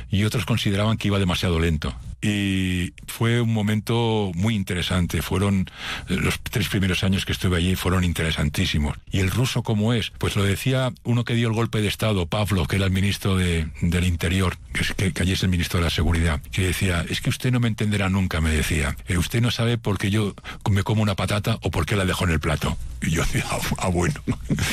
y otros consideraban que iba demasiado lento. Y fue un momento muy interesante. Los 3 primeros años que estuve allí fueron interesantísimos. ¿Y el ruso cómo es? Pues lo decía uno que dio el golpe de Estado, Pavlov, que era el ministro del Interior, que allí es el ministro de la Seguridad, que decía, es que usted no me entenderá nunca, me decía. Usted no sabe por qué yo me como una patata o por qué la dejo en el plato. Y yo decía, bueno.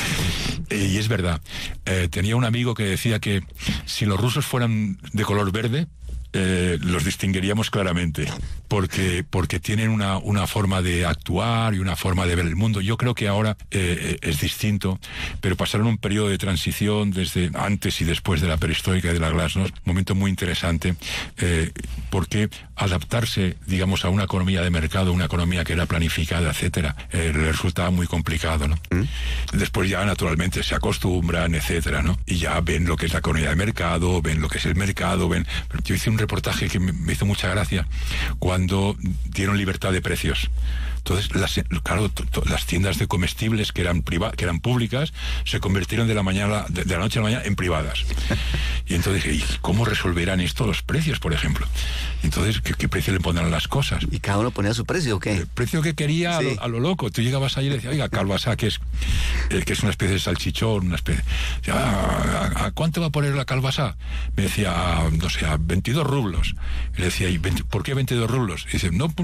Y es verdad. Tenía un amigo que decía que si los rusos fueran de color verde, los distinguiríamos claramente, porque tienen una forma de actuar y una forma de ver el mundo. Yo creo que ahora es distinto, pero pasaron un periodo de transición desde antes y después de la perestroika y de la glasnost, un momento muy interesante, porque adaptarse, digamos, a una economía de mercado, una economía que era planificada, etcétera, le resultaba muy complicado, ¿no? Después ya naturalmente se acostumbran, etcétera, ¿no? Y ya ven lo que es la economía de mercado, ven lo que es el mercado, ven. Pero yo hice un reportaje que me hizo mucha gracia cuando dieron libertad de precios. Entonces, las tiendas de comestibles que eran públicas se convirtieron de la noche a la mañana en privadas. Y entonces dije, ¿y cómo resolverán esto los precios, por ejemplo? Entonces, ¿qué precio le pondrán las cosas? ¿Y cada uno ponía su precio o qué? El precio que quería, sí, a lo loco. Tú llegabas allí y le decías, oiga, calbasá, que es una especie de salchichón, ¿a cuánto va a poner la calbasá? Me decía, no sé, a 22 rublos. Y le decía, ¿por qué 22 rublos? Y dice, no,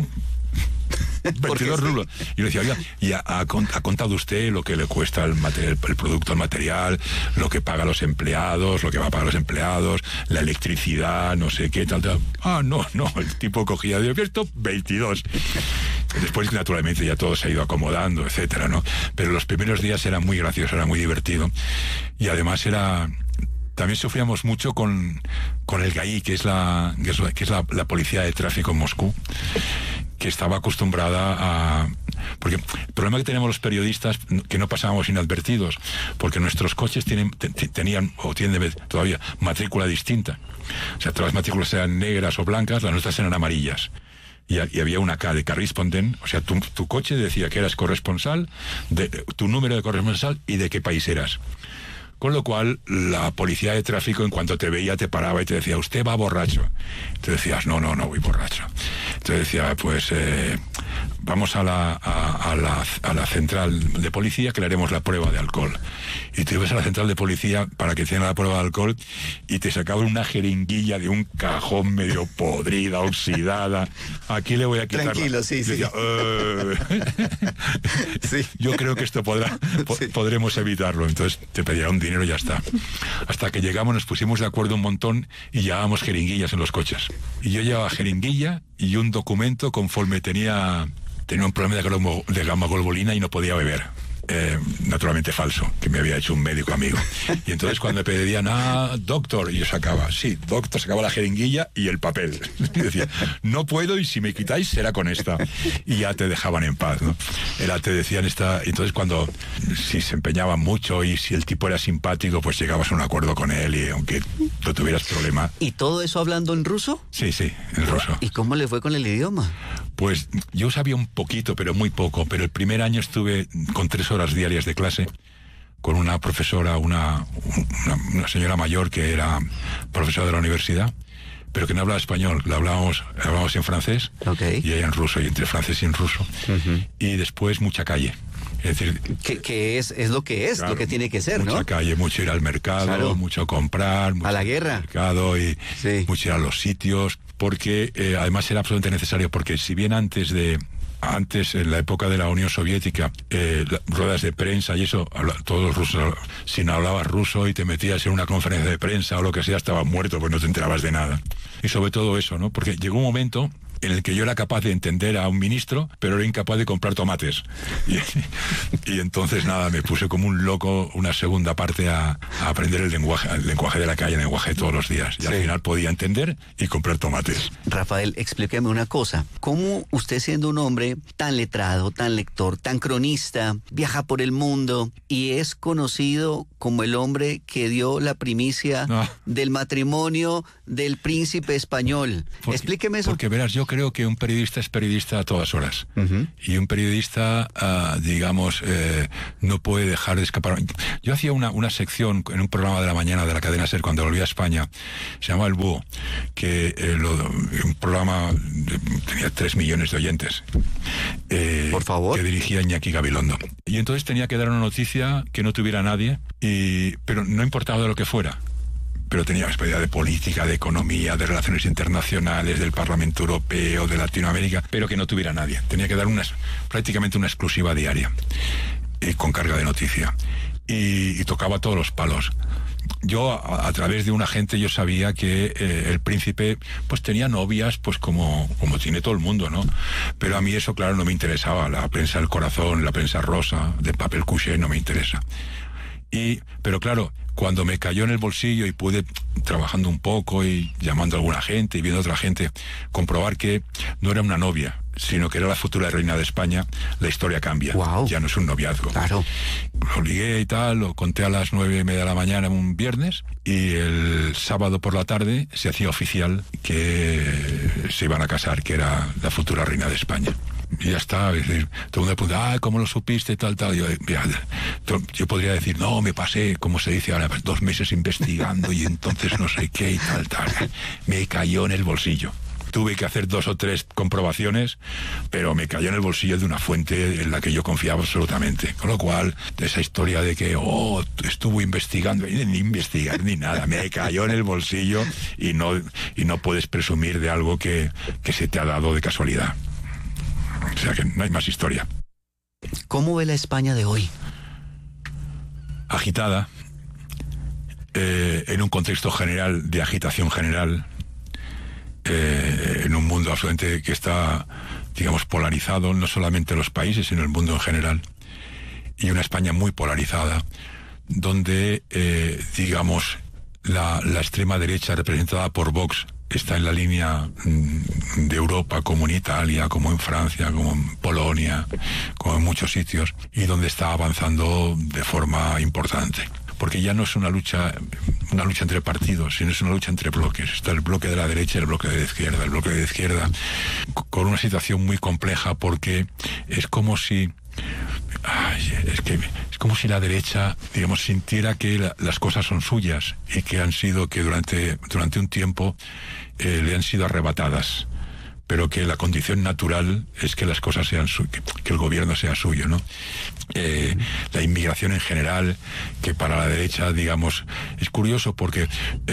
22 rublos. Y le decía, oiga, ¿y ha contado usted lo que le cuesta el producto, el material, lo que paga los empleados, lo que va a pagar los empleados, la electricidad, no sé qué, tal? No, el tipo cogía de esto, 22. Después, naturalmente, ya todo se ha ido acomodando, etcétera, ¿no? Pero los primeros días era muy gracioso, era muy divertido. Y además también sufríamos mucho con el GAI, que es la policía de tráfico en Moscú, que estaba acostumbrada a... Porque el problema que tenemos los periodistas, que no pasábamos inadvertidos, porque nuestros coches tenían o tienen todavía matrícula distinta. O sea, todas las matrículas eran negras o blancas, las nuestras eran amarillas. Y había una K de correspondent, o sea, tu coche decía que eras corresponsal, tu número de corresponsal y de qué país eras. Con lo cual, la policía de tráfico, en cuanto te veía, te paraba y te decía, usted va borracho. Te decías, no voy borracho. Entonces decía, pues vamos a la central de policía, que le haremos la prueba de alcohol. Y te ibas a la central de policía para que hicieran la prueba de alcohol y te sacaban una jeringuilla de un cajón medio podrida, oxidada. Aquí le voy a quitar. Tranquilo, sí. Decía, sí. Yo creo que esto podremos evitarlo. Entonces te pedían un dinero y ya está. Hasta que llegamos, nos pusimos de acuerdo un montón y llevábamos jeringuillas en los coches. Y yo llevaba jeringuilla y un documento conforme tenía un problema de gamma-globulina y no podía beber. Naturalmente falso, que me había hecho un médico amigo. Y entonces cuando me pedían, doctor, y yo sacaba, sí, doctor, sacaba la jeringuilla y el papel. Y decía, no puedo y si me quitáis será con esta. Y ya te dejaban en paz, ¿no? Te decían entonces cuando, si se empeñaban mucho y si el tipo era simpático, pues llegabas a un acuerdo con él y aunque no tuvieras problema. ¿Y todo eso hablando en ruso? Sí, en ruso. ¿Y cómo le fue con el idioma? Pues yo sabía un poquito, pero muy poco, pero el primer año estuve con 3 horas diarias de clase con una profesora, una señora mayor que era profesora de la universidad, pero que no hablaba español, hablábamos en francés, okay, y ella en ruso, y entre francés y en ruso. Uh-huh. Y después mucha calle. Es decir, que es lo que es, claro, lo que tiene que ser, mucha ¿no? Mucha calle, mucho ir al mercado, claro, mucho comprar, mucho a la guerra, al mercado y sí, mucho ir a los sitios, porque además era absolutamente necesario, porque si bien antes, en la época de la Unión Soviética, ruedas de prensa y eso, todos los rusos, si no hablabas ruso y te metías en una conferencia de prensa o lo que sea, estabas muerto, pues no te enterabas de nada. Y sobre todo eso, ¿no? Porque llegó un momento en el que yo era capaz de entender a un ministro, pero era incapaz de comprar tomates. Y entonces, nada, me puse como un loco una segunda parte a aprender el lenguaje de la calle, el lenguaje de todos los días. Y sí, al final podía entender y comprar tomates. Rafael, explíqueme una cosa. ¿Cómo usted, siendo un hombre tan letrado, tan lector, tan cronista, viaja por el mundo y es conocido como el hombre que dio la primicia del matrimonio del príncipe español? Explíqueme eso. Porque verás, yo creo que un periodista es periodista a todas horas. Uh-huh. Y un periodista, no puede dejar de escapar. Yo hacía una sección en un programa de la mañana de la cadena SER cuando volví a España, se llamaba El Búho, que un programa tenía 3 millones de oyentes. Por favor. Que dirigía Iñaki Gabilondo. Y entonces tenía que dar una noticia que no tuviera nadie, pero no importaba de lo que fuera. Pero tenía experiencia de política, de economía, de relaciones internacionales, del Parlamento Europeo, de Latinoamérica, pero que no tuviera nadie. Tenía que dar prácticamente una exclusiva diaria, con carga de noticia. Y tocaba todos los palos. Yo, a través de un agente, yo sabía que el príncipe pues tenía novias, pues como tiene todo el mundo, ¿no? Pero a mí eso, claro, no me interesaba. La prensa del corazón, la prensa rosa, de papel couché, no me interesa. Pero claro, cuando me cayó en el bolsillo y pude, trabajando un poco y llamando a alguna gente y viendo a otra gente, comprobar que no era una novia, sino que era la futura reina de España, la historia cambia. Wow. Ya no es un noviazgo. Claro. Lo ligué y tal, lo conté a las 9:30 de la mañana un viernes, y el sábado por la tarde se hacía oficial que se iban a casar, que era la futura reina de España. Y ya está, es decir, todo el mundo pregunta, ¿cómo lo supiste? Tal. Yo podría decir, no, me pasé, como se dice ahora, 2 meses investigando y entonces no sé qué y tal. Me cayó en el bolsillo. Tuve que hacer 2 o 3 comprobaciones, pero me cayó en el bolsillo de una fuente en la que yo confiaba absolutamente. Con lo cual, esa historia de que, estuvo investigando, ni investigar ni nada, me cayó en el bolsillo y no puedes presumir de algo que se te ha dado de casualidad. O sea que no hay más historia. ¿Cómo ve la España de hoy? Agitada, en un contexto general de agitación general, en un mundo absolutamente que está, digamos, polarizado, no solamente los países, sino el mundo en general, y una España muy polarizada, donde, digamos, la extrema derecha representada por Vox está en la línea de Europa, como en Italia, como en Francia, como en Polonia, como en muchos sitios, y donde está avanzando de forma importante. Porque ya no es una lucha entre partidos, sino es una lucha entre bloques. Está el bloque de la derecha y el bloque de la izquierda. El bloque de la izquierda con una situación muy compleja, porque es como si... es como si la derecha, digamos, sintiera que las cosas son suyas y que durante un tiempo le han sido arrebatadas, pero que la condición natural es que las cosas sean que el gobierno sea suyo, ¿no? La inmigración en general, que para la derecha, digamos, es curioso porque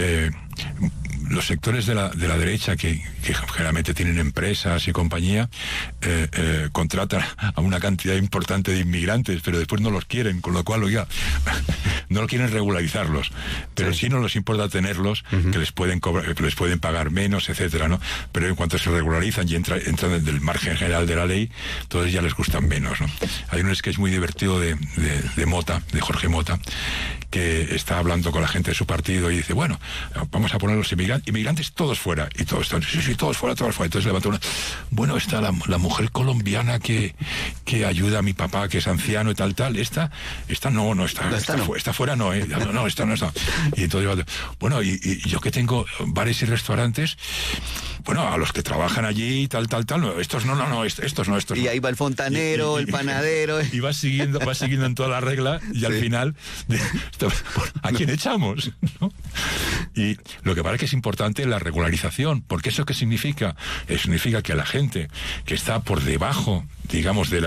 los sectores de la derecha que generalmente tienen empresas y compañía contratan a una cantidad importante de inmigrantes, pero después no los quieren, con lo cual, oiga, no lo quieren regularizarlos, pero sí no les importa tenerlos, que les pueden cobrar, que les pueden pagar menos, etcétera, ¿no? Pero en cuanto se regularizan y entran del margen general de la ley, entonces ya les gustan menos, ¿no? Hay un sketch muy divertido de Mota, de Jorge Mota, que está hablando con la gente de su partido y dice, bueno, vamos a poner los inmigrantes todos fuera, y todos están, sí, todos fuera. Entonces levanta una, bueno, está la mujer colombiana que ayuda a mi papá, que es anciano y tal, esta no está fuera, no, esta no está. Y entonces, bueno, y yo que tengo bares y restaurantes, bueno, a los que trabajan allí, tal, no, estos no. Y ahí va el fontanero, el panadero. Y va siguiendo en toda la regla, y al final, ¿a quién echamos? ¿No? Y lo que parece que es importante es la regularización, porque ¿eso qué significa? Significa que a la gente que está por debajo, digamos, de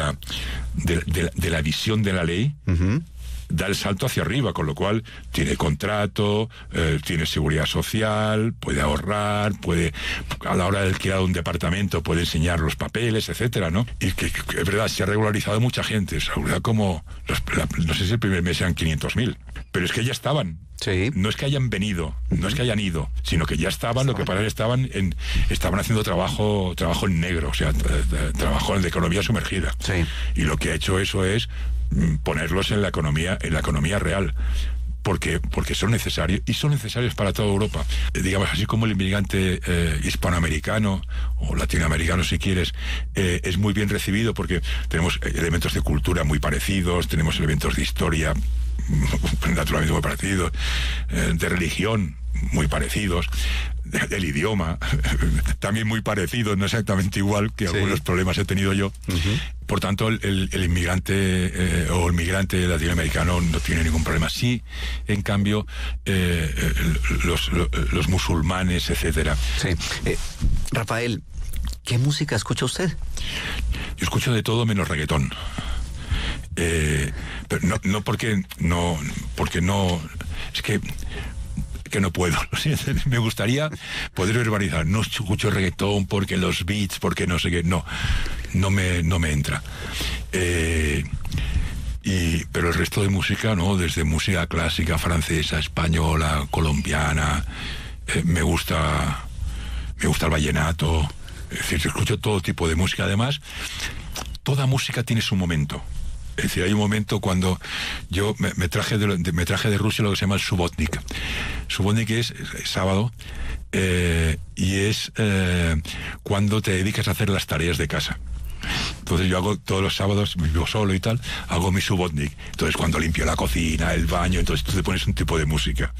la visión de la ley, da el salto hacia arriba, con lo cual tiene contrato, tiene seguridad social, puede ahorrar, a la hora de alquilar un departamento puede enseñar los papeles, etcétera, ¿no? Y que es verdad, se ha regularizado mucha gente, como no sé si el primer mes eran 500.000, pero es que ya estaban. Sí. No es que hayan venido, no es que hayan ido, sino que ya estaban, lo que pasa es que estaban haciendo trabajo en negro, o sea, trabajo de economía sumergida. Sí. Y lo que ha hecho eso es ponerlos en la economía real. Porque son necesarios, y son necesarios para toda Europa. Digamos, así como el inmigrante hispanoamericano o latinoamericano, si quieres, es muy bien recibido porque tenemos elementos de cultura muy parecidos, tenemos elementos de historia naturalmente muy parecidos, de religión muy parecidos, el idioma también muy parecido, no exactamente igual, que algunos problemas he tenido yo. Por tanto, el inmigrante o el migrante latinoamericano no tiene ningún problema. Sí, en cambio, los musulmanes, etcétera. Sí. Rafael, ¿qué música escucha usted? Yo escucho de todo menos reggaetón. Pero no porque no, es que no puedo. Me gustaría poder verbalizar. No escucho reggaetón porque los beats, porque no sé qué. No me entra. Pero el resto de música, ¿no? Desde música clásica, francesa, española, colombiana. Me gusta el vallenato. Es decir, escucho todo tipo de música. Además, toda música tiene su momento. Es decir, hay un momento cuando yo me traje de Rusia lo que se llama el subotnik. Subotnik es sábado y es cuando te dedicas a hacer las tareas de casa. Entonces yo hago todos los sábados, vivo solo y tal, hago mi subotnik. Entonces cuando limpio la cocina, el baño, entonces tú te pones un tipo de música.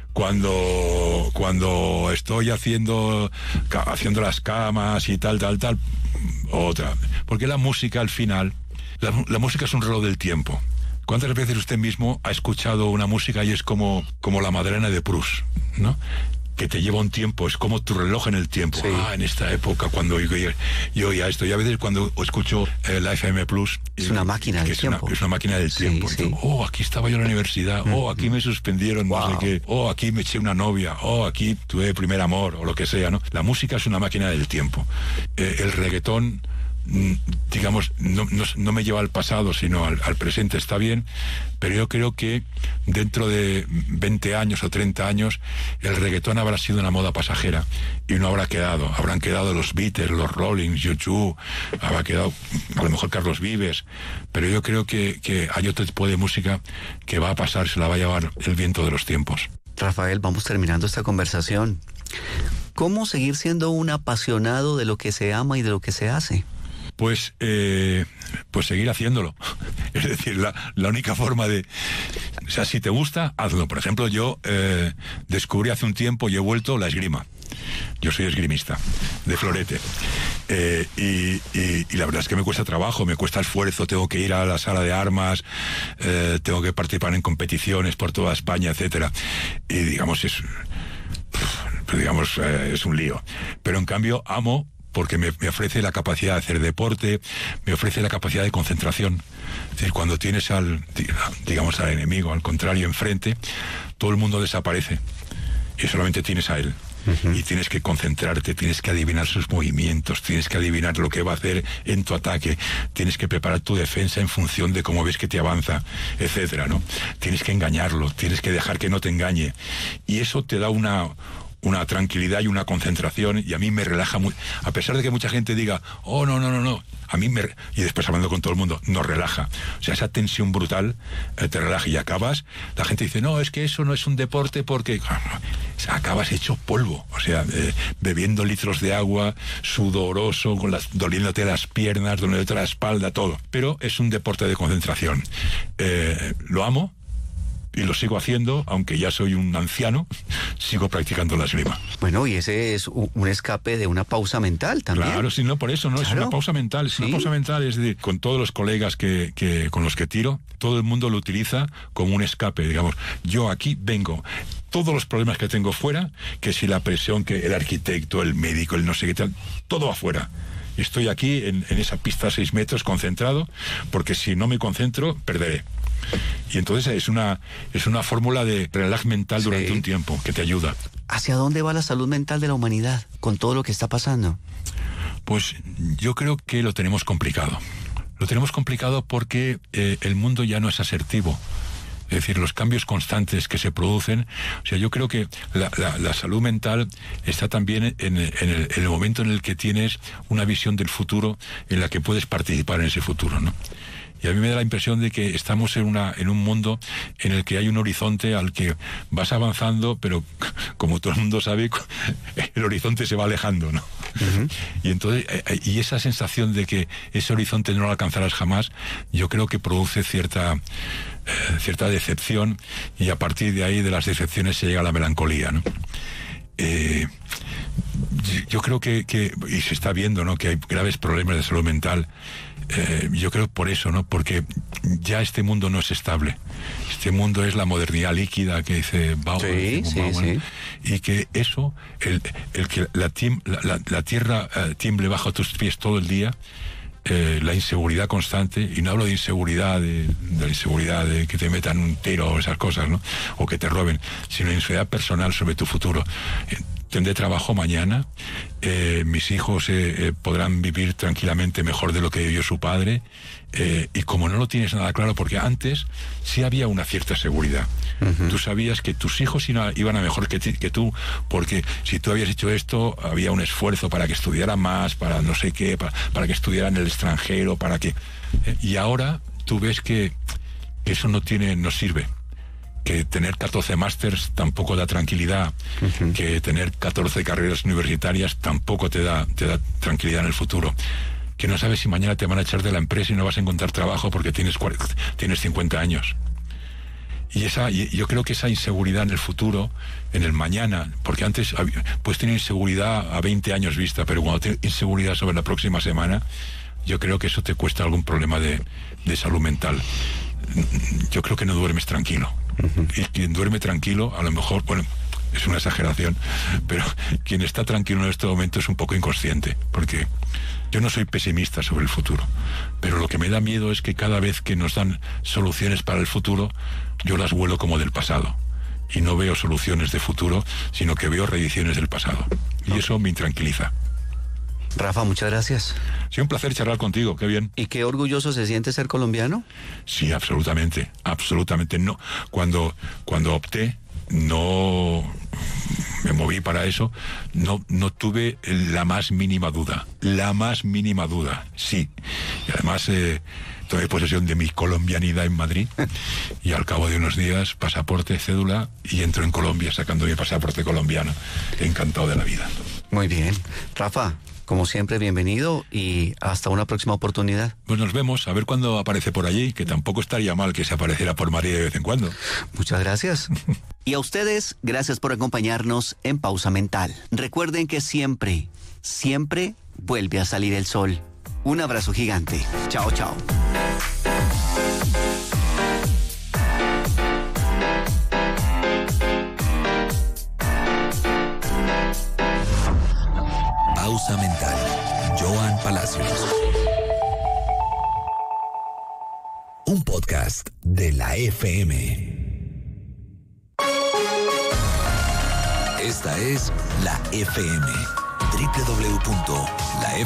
Cuando estoy haciendo las camas y tal, otra. Porque la música al final... La música es un reloj del tiempo. ¿Cuántas veces usted mismo ha escuchado una música y es como la Madalena de Proust, ¿no? Que te lleva un tiempo, es como tu reloj en el tiempo. Sí. En esta época, cuando yo oía esto, y a veces cuando escucho la FM Plus... Es una máquina del tiempo. Es una máquina del tiempo. Sí. Entonces, aquí estaba yo en la universidad, aquí me suspendieron, no sé qué, aquí me eché una novia, aquí tuve primer amor, o lo que sea, ¿no? La música es una máquina del tiempo. El reggaetón... digamos, no me lleva al pasado, sino al presente, está bien, pero yo creo que dentro de 20 años o 30 años el reggaetón habrá sido una moda pasajera y no habrán quedado los Beatles, los Rollings, U2, habrá quedado a lo mejor Carlos Vives, pero yo creo que hay otro tipo de música que va a pasar, se la va a llevar el viento de los tiempos. Rafael, vamos terminando esta conversación. ¿Cómo seguir siendo un apasionado de lo que se ama y de lo que se hace? Pues seguir haciéndolo. Es decir, la única forma de... O sea, si te gusta, hazlo. Por ejemplo, yo descubrí hace un tiempo y he vuelto la esgrima. Yo soy esgrimista, de florete. Y la verdad es que me cuesta trabajo, me cuesta esfuerzo, tengo que ir a la sala de armas, tengo que participar en competiciones por toda España, etcétera. Y digamos, es un lío. Pero en cambio, amo... porque me ofrece la capacidad de hacer deporte, me ofrece la capacidad de concentración. Es decir, cuando tienes al enemigo, al contrario, enfrente, todo el mundo desaparece y solamente tienes a él. Y tienes que concentrarte, tienes que adivinar sus movimientos, tienes que adivinar lo que va a hacer en tu ataque, tienes que preparar tu defensa en función de cómo ves que te avanza, etcétera, ¿no? Tienes que engañarlo, tienes que dejar que no te engañe. Y eso te da una tranquilidad y una concentración, y a mí me relaja muy, a pesar de que mucha gente diga, no, a mí y después hablando con todo el mundo, nos relaja. O sea, esa tensión brutal te relaja y acabas, la gente dice, no, es que eso no es un deporte porque acabas hecho polvo, o sea, bebiendo litros de agua, sudoroso, doliéndote las piernas, doliéndote la espalda, todo. Pero es un deporte de concentración. Lo amo, y lo sigo haciendo, aunque ya soy un anciano, sigo practicando la esgrima. Bueno, y ese es un escape de una pausa mental también. Claro, sí, no, por eso, ¿no? Claro. Es una pausa mental, una pausa mental, es decir, con todos los colegas con los que tiro, todo el mundo lo utiliza como un escape, digamos. Yo aquí vengo, todos los problemas que tengo fuera, que si la presión, que el arquitecto, el médico, el no sé qué tal, todo afuera. Estoy aquí en esa pista a 6 metros concentrado, porque si no me concentro, perderé. Y entonces es una fórmula de relax mental durante un tiempo que te ayuda. ¿Hacia dónde va la salud mental de la humanidad con todo lo que está pasando? Pues yo creo que lo tenemos complicado. Lo tenemos complicado porque el mundo ya no es asertivo. Es decir, los cambios constantes que se producen. O sea, yo creo que la salud mental está también en el momento en el que tienes una visión del futuro en la que puedes participar en ese futuro, ¿no? Y a mí me da la impresión de que estamos en un mundo en el que hay un horizonte al que vas avanzando, pero como todo el mundo sabe, el horizonte se va alejando, ¿no? Y entonces, y esa sensación de que ese horizonte no lo alcanzarás jamás, yo creo que produce cierta cierta decepción, y a partir de ahí, de las decepciones, se llega a la melancolía, ¿no? Yo creo que y se está viendo, ¿no?, que hay graves problemas de salud mental. Yo creo por eso, ¿no? Porque ya este mundo no es estable. Este mundo es la modernidad líquida que dice Bauer, sí. Y que eso, el que la tierra tiemble bajo tus pies todo el día, la inseguridad constante, y no hablo de inseguridad de la inseguridad de que te metan un tiro o esas cosas, ¿no?, o que te roben, sino inseguridad personal sobre tu futuro. Tendré trabajo mañana, mis hijos podrán vivir tranquilamente mejor de lo que vivió su padre, y como no lo tienes nada claro, porque antes sí había una cierta seguridad. Uh-huh. Tú sabías que tus hijos iban a mejor que tú, porque si tú habías hecho esto, había un esfuerzo para que estudiaran más, para no sé qué, para que estudiaran en el extranjero, para que... y ahora tú ves que eso no sirve. Que tener 14 másters tampoco da tranquilidad, uh-huh. Que tener 14 carreras universitarias tampoco te da tranquilidad en el futuro, que no sabes si mañana te van a echar de la empresa y no vas a encontrar trabajo porque tienes 50 años. Y yo creo que esa inseguridad en el futuro, en el mañana, porque antes pues tienes inseguridad a 20 años vista, pero cuando tienes inseguridad sobre la próxima semana, yo creo que eso te cuesta algún problema de salud mental. Yo creo que no duermes tranquilo. Uh-huh. Y quien duerme tranquilo, a lo mejor, bueno, es una exageración, pero quien está tranquilo en este momento es un poco inconsciente, porque yo no soy pesimista sobre el futuro, pero lo que me da miedo es que cada vez que nos dan soluciones para el futuro, yo las huelo como del pasado, y no veo soluciones de futuro, sino que veo reediciones del pasado, y eso me intranquiliza. Rafa, muchas gracias. Sí, un placer charlar contigo, qué bien. ¿Y qué orgulloso se siente ser colombiano? Sí, absolutamente. No. Cuando opté, no me moví para eso, no tuve la más mínima duda, sí. Y además tomé posesión de mi colombianidad en Madrid, y al cabo de unos días, pasaporte, cédula, y entro en Colombia sacando mi pasaporte colombiano. Encantado de la vida. Muy bien. Rafa, como siempre, bienvenido, y hasta una próxima oportunidad. Pues nos vemos, a ver cuándo aparece por allí, que tampoco estaría mal que se apareciera por Madrid de vez en cuando. Muchas gracias. Y a ustedes, gracias por acompañarnos en Pausa Mental. Recuerden que siempre vuelve a salir el sol. Un abrazo gigante. Chao, chao. Pausa Mental. Joan Palacios. Un podcast de la FM. Esta es la FM. www.lafm.co.